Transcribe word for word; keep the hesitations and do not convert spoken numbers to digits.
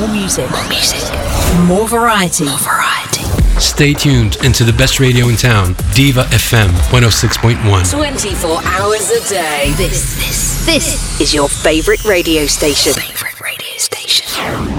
More music. More music. More variety. More variety. Stay tuned into the best radio in town, Diva F M one oh six point one. twenty-four hours a day. This, this, this is your favorite radio station. Favorite radio station.